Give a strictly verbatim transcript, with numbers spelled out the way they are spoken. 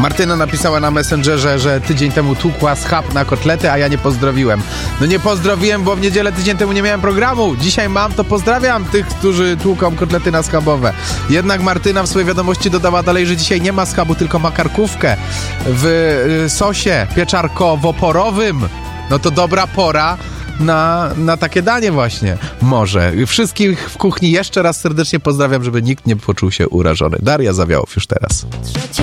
Martyna napisała na Messengerze, że tydzień temu tłukła schab na kotlety, a ja nie pozdrowiłem. No nie pozdrowiłem, bo w niedzielę tydzień temu nie miałem programu. Dzisiaj mam, to pozdrawiam tych, którzy tłuką kotlety na schabowe. Jednak Martyna w swojej wiadomości dodała dalej, że dzisiaj nie ma schabu, tylko ma karkówkę w sosie pieczarkowo-porowym. No to dobra pora na, na takie danie właśnie. Może. Wszystkich w kuchni jeszcze raz serdecznie pozdrawiam, żeby nikt nie poczuł się urażony. Daria Zawiałow już teraz.